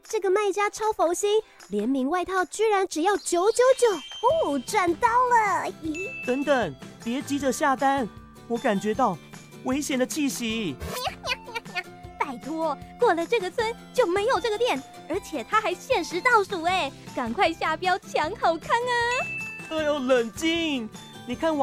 这个卖家超佛心，联名外套居然只要999哦，赚到了！咦， 等等，别急着下单，我感觉到危险的气息。 拜托，过了这个村就没有这个店，而且它还限时倒数哎，赶快下标抢好康啊！ 哎呦，冷静！你看